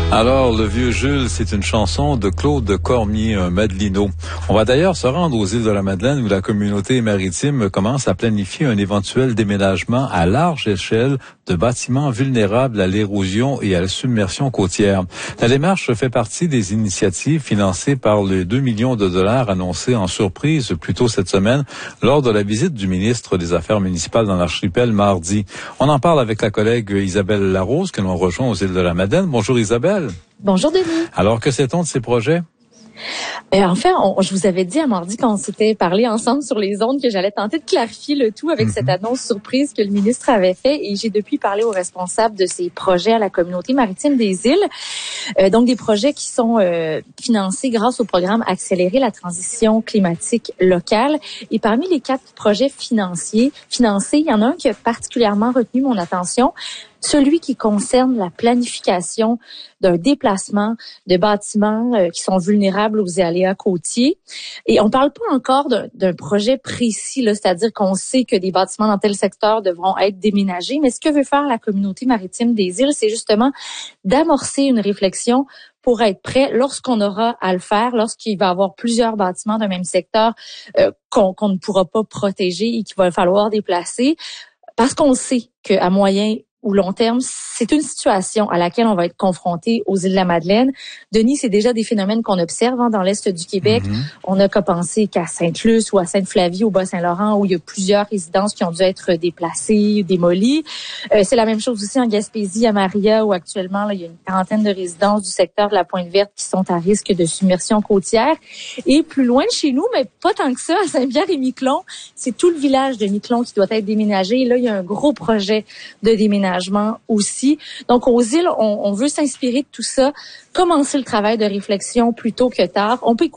Alors, le vieux Jules, c'est une chanson de Claude Cormier, un Madelino. On va d'ailleurs se rendre aux îles de la Madeleine où la communauté maritime commence à planifier un éventuel déménagement à large échelle de bâtiments vulnérables à l'érosion et à la submersion côtière. La démarche fait partie des initiatives financées par les 2 millions de dollars annoncés en surprise plus tôt cette semaine lors de la visite du ministre des Affaires municipales dans l'archipel mardi. On en parle avec la collègue Isabelle Larose que l'on rejoint aux îles de la Madeleine. Bonjour Isabelle. Bonjour Denis. Alors, que sait-on de ces projets? En fait, je vous avais dit à mardi quand on s'était parlé ensemble sur les ondes que j'allais tenter de clarifier le tout avec cette annonce surprise que le ministre avait fait et j'ai depuis parlé aux responsables de ces projets à la communauté maritime des îles. Donc des projets qui sont financés grâce au programme Accélérer la transition climatique locale. Et parmi les 4 projets financés, il y en a un qui a particulièrement retenu mon attention. Celui qui concerne la planification d'un déplacement de bâtiments qui sont vulnérables aux aléas côtiers. Et on parle pas encore d'un projet précis, là, c'est-à-dire qu'on sait que des bâtiments dans tel secteur devront être déménagés. Mais ce que veut faire la communauté maritime des îles, c'est justement d'amorcer une réflexion pour être prêt lorsqu'on aura à le faire, lorsqu'il va y avoir plusieurs bâtiments d'un même secteur qu'on ne pourra pas protéger et qu'il va falloir déplacer. Parce qu'on sait qu'à moyen ou long terme, c'est une situation à laquelle on va être confronté aux îles de la Madeleine. Denis, c'est déjà des phénomènes qu'on observe dans l'est du Québec. On n'a qu'à penser qu'à Sainte-Luce ou à Sainte-Flavie, au Bas-Saint-Laurent, où il y a plusieurs résidences qui ont dû être déplacées, démolies. C'est la même chose aussi en Gaspésie, à Maria, où actuellement, là, il y a une quarantaine de résidences du secteur de la Pointe-Verte qui sont à risque de submersion côtière. Et plus loin de chez nous, mais pas tant que ça, à Saint-Pierre-et-Miquelon, c'est tout le village de Miquelon qui doit être déménagé. Et là, il y a un gros projet de déménagement aussi. Donc, aux îles, on veut s'inspirer de tout ça, commencer le travail de réflexion plus tôt que tard. On peut